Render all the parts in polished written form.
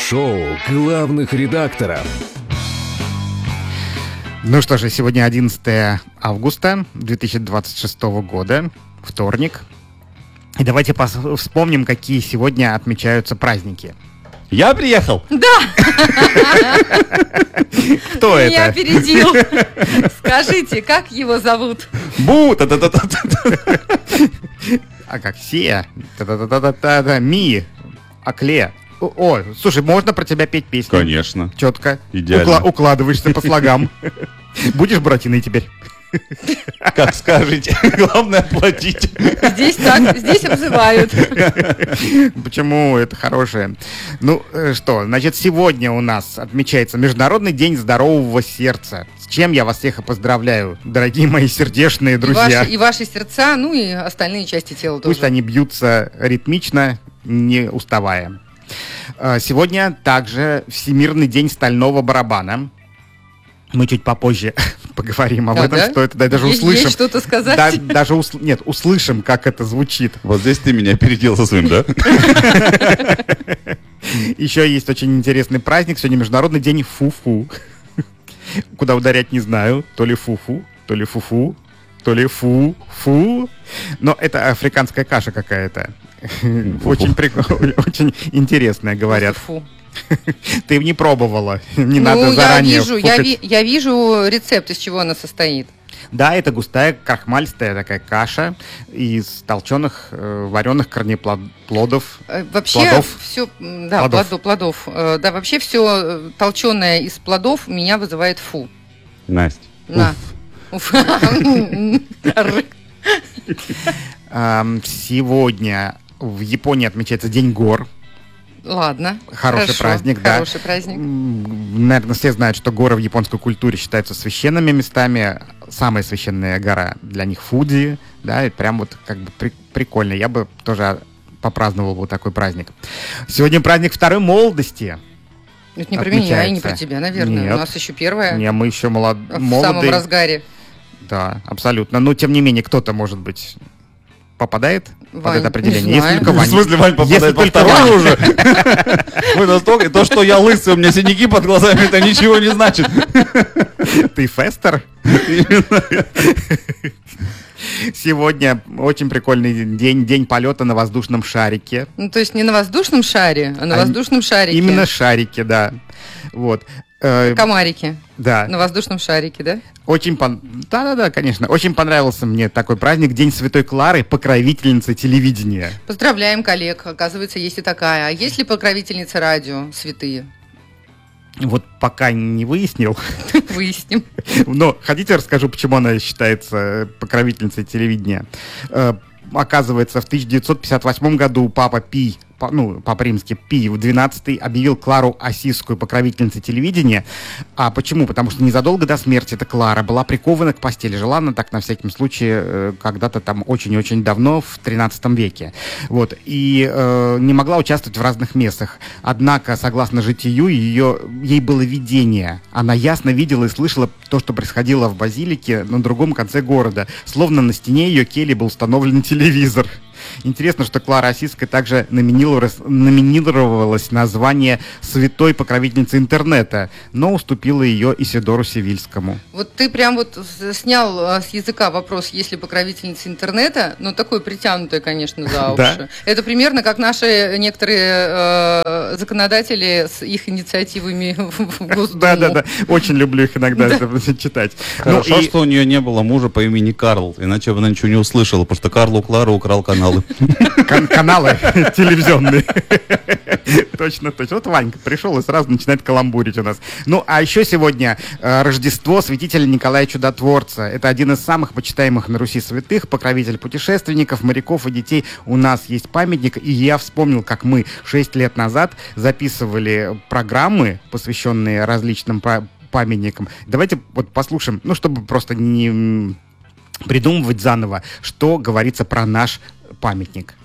Шоу главных редакторов. Ну что же, сегодня 11 августа 2026 года, вторник. И давайте вспомним, какие сегодня отмечаются праздники. Я приехал? Да! Кто это? Меня опередил. Скажите, как его зовут? Бу! А как? Сия? Ми? Акле? О, слушай, можно про тебя петь песню? Конечно. Четко. Идеально. Укладываешься по слогам. Будешь братиной теперь? Как скажете. Главное платить. Здесь так, здесь обзывают. Почему? Это хорошее. Ну что, значит, сегодня у нас отмечается Международный день здорового сердца. С чем я вас всех и поздравляю, дорогие мои сердечные друзья. И ваши сердца, ну и остальные части тела тоже. Пусть они бьются ритмично, не уставая. Сегодня также Всемирный день стального барабана. Мы чуть попозже поговорим об этом, что это, даже услышим. Есть что-то сказать? Даже услышим, как это звучит. Вот здесь ты меня опередил со своим, да? Еще есть очень интересный праздник. Сегодня Международный день фу-фу. Куда ударять, не знаю. То ли фу-фу, то ли фу-фу, то ли фу-фу. Но это африканская каша какая-то. Очень прикольно, очень интересная, говорят. Фу. Ты не пробовала, не надо заранее. Я вижу рецепт, из чего она состоит. Да, это густая крахмалистая такая каша из толченых вареных корнеплодов. Вообще все, да, плодов. Да, вообще все толченое из плодов меня вызывает фу. Настя. На. Сегодня в Японии отмечается День гор. Ладно. Хороший праздник, да. Хороший праздник. Наверное, все знают, что горы в японской культуре считаются священными местами. Самая священная гора для них Фудзи, да, и прям вот как бы прикольно. Я бы тоже попраздновал вот такой праздник. Сегодня праздник второй молодости. Это не про меня и не про тебя, наверное. Нет. У нас еще первая. Не, мы еще молодые. В самом разгаре. Да, абсолютно. Но, тем не менее, кто-то, может быть, попадает под это определение. Если только Вань. В смысле, Вань попадает по второй уже? Вы настолько... То, что я лысый, у меня синяки под глазами, это ничего не значит. Ты фестер? Сегодня очень прикольный день полета на воздушном шарике. Ну, то есть не на воздушном шаре, а на воздушном шарике. Именно шарике, да. Вот. Комарики. Да. На воздушном шарике, да? Да, конечно. Очень понравился мне такой праздник. День Святой Клары, покровительницы телевидения. Поздравляем коллег. Оказывается, есть и такая. А есть ли покровительницы радио святые? Вот пока не выяснил. Выясним. Но хотите, расскажу, почему она считается покровительницей телевидения. Оказывается, в 1958 году Папа Пий, Папа Римский Пий XII объявил Клару Ассизскую покровительницей телевидения. А почему? Потому что незадолго до смерти эта Клара была прикована к постели. Жила она так, на всякий случай, когда-то там очень-очень давно, в 13 веке. Вот. И не могла участвовать в разных мессах. Однако, согласно житию, ей было видение. Она ясно видела и слышала то, что происходило в базилике на другом конце города. Словно на стене ее кельи был установлен телевизор. Интересно, что Клара Ассизская также номинировалась на звание святой покровительницы интернета, но уступила ее Исидору Севильскому. Вот ты прям вот снял с языка вопрос, есть ли покровительница интернета, но такое притянутое, конечно, за уши. Да? Это примерно как наши некоторые законодатели с их инициативами в Госдуму. Да, очень люблю их иногда читать. Хорошо, что у нее не было мужа по имени Карл, иначе бы она ничего не услышала, потому что Карл у Клары украл каналы. Каналы телевизионные. Точно. Вот Ванька пришел и сразу начинает каламбурить у нас. Ну, а еще сегодня Рождество святителя Николая Чудотворца. Это один из самых почитаемых на Руси святых, покровитель путешественников, моряков и детей. У нас есть памятник, и я вспомнил, как мы 6 лет назад записывали программы, посвященные различным памятникам. Давайте вот послушаем, чтобы просто не придумывать заново, что говорится про наш памятник.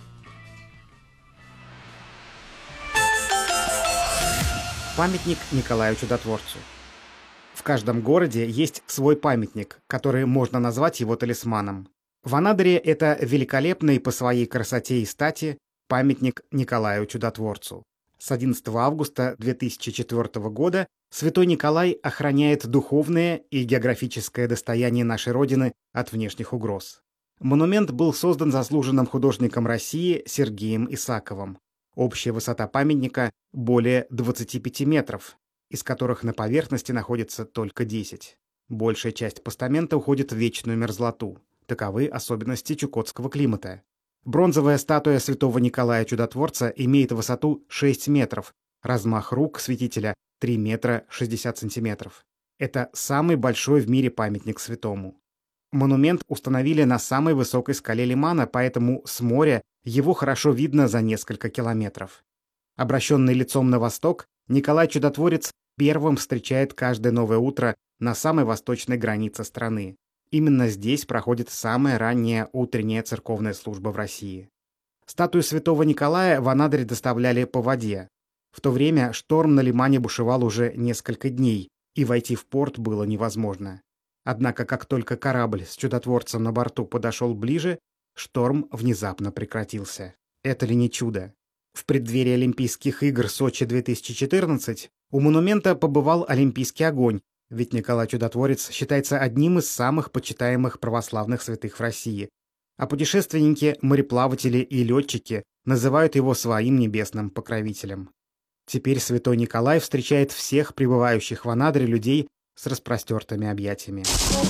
Памятник Николаю Чудотворцу. В каждом городе есть свой памятник, который можно назвать его талисманом. В Анадыре это великолепный по своей красоте и стати памятник Николаю Чудотворцу. С 11 августа 2004 года Святой Николай охраняет духовное и географическое достояние нашей Родины от внешних угроз. Монумент был создан заслуженным художником России Сергеем Исаковым. Общая высота памятника более 25 метров, из которых на поверхности находится только 10. Большая часть постамента уходит в вечную мерзлоту. Таковы особенности чукотского климата. Бронзовая статуя святого Николая Чудотворца имеет высоту 6 метров, размах рук святителя 3 метра 60 сантиметров. Это самый большой в мире памятник святому. Монумент установили на самой высокой скале лимана, поэтому с моря его хорошо видно за несколько километров. Обращенный лицом на восток, Николай Чудотворец первым встречает каждое новое утро на самой восточной границе страны. Именно здесь проходит самая ранняя утренняя церковная служба в России. Статую святого Николая в Анадырь доставляли по воде. В то время шторм на лимане бушевал уже несколько дней, и войти в порт было невозможно. Однако, как только корабль с чудотворцем на борту подошел ближе, шторм внезапно прекратился. Это ли не чудо? В преддверии Олимпийских игр Сочи-2014 у монумента побывал Олимпийский огонь, ведь Николай Чудотворец считается одним из самых почитаемых православных святых в России. А путешественники, мореплаватели и летчики называют его своим небесным покровителем. Теперь святой Николай встречает всех прибывающих в Анадырь людей с распростертыми объятиями.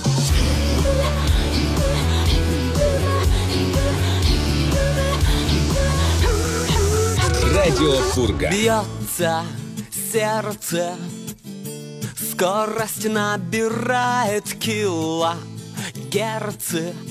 Радио Фурга. Бьется сердце, скорость набирает килогерцы,